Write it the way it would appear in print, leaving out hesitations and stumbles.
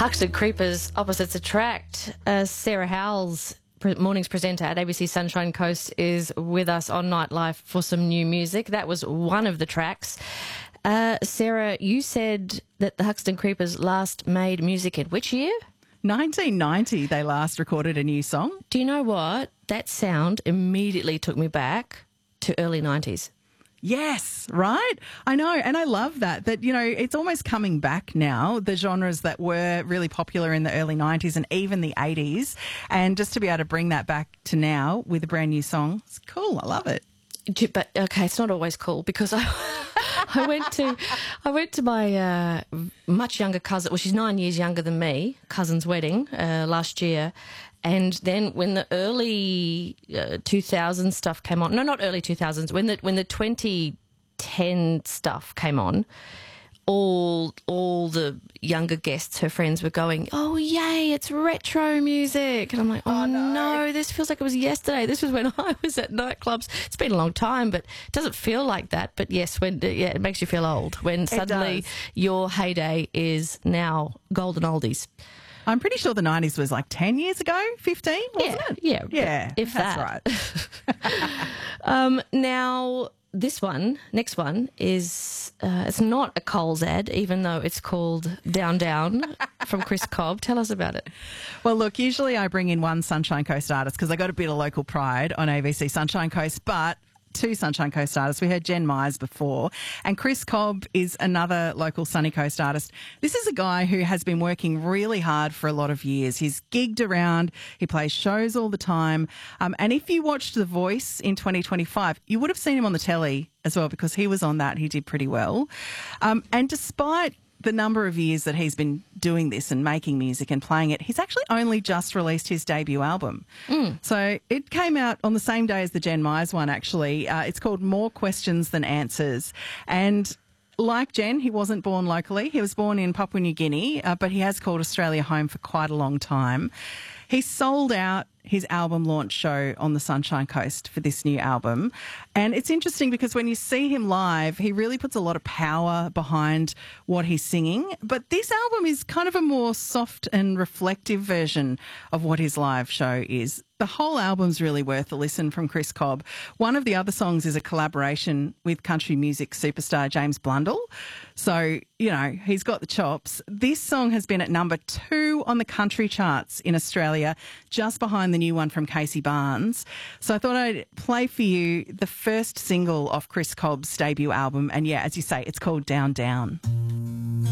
Huxted Creepers opposites attract. Sarah Howells, mornings presenter at ABC Sunshine Coast, is with us on Nightlife for some new music. That was one of the tracks. Sarah, you said that the Huxted Creepers last made music in which year? 1990 they last recorded a new song. Do you know what? That sound immediately took me back to early 90s. Yes, right? I know, and I love that, it's almost coming back now, the genres that were really popular in the early 90s and even the 80s, and just to be able to bring that back to now with a brand new song, it's cool. I love it. But, okay, it's not always cool because I went to my much younger cousin, well, she's 9 years younger than me, cousin's wedding last year. And then when the early 2000s stuff came on, no, not early 2000s, when the 2010 stuff came on, all the younger guests, her friends, were going, "Oh, yay, it's retro music." And I'm like, oh no, this feels like it was yesterday. This was when I was at nightclubs. It's been a long time, but it doesn't feel like that. But yes, it makes you feel old when suddenly your heyday is now golden oldies. I'm pretty sure the 90s was like 10 years ago, 15, wasn't it? Yeah. If that's right. Now, next one is, it's not a Coles ad, even though it's called Down Down from Chris Cobb. Tell us about it. Well, look, usually I bring in one Sunshine Coast artist because I got a bit of local pride on ABC Sunshine Coast, but two Sunshine Coast artists. We heard Jen Myers before, and Chris Cobb is another local Sunny Coast artist. This is a guy who has been working really hard for a lot of years. He's gigged around, he plays shows all the time, and if you watched The Voice in 2025, you would have seen him on the telly as well because he was on that. He did pretty well. And despite the number of years that he's been doing this and making music and playing it, he's actually only just released his debut album. So it came out on the same day as the Jen Myers one, actually. It's called More Questions Than Answers. And like Jen, he wasn't born locally. He was born in Papua New Guinea, but he has called Australia home for quite a long time. He sold out his album launch show on the Sunshine Coast for this new album. And it's interesting because when you see him live, he really puts a lot of power behind what he's singing. But this album is kind of a more soft and reflective version of what his live show is. The whole album's really worth a listen from Chris Cobb. One of the other songs is a collaboration with country music superstar James Blundell. So, he's got the chops. This song has been at number 2 on the country charts in Australia, just behind the new one from Casey Barnes. So I thought I'd play for you the first single off Chris Cobb's debut album. And yeah, as you say, it's called Down Down.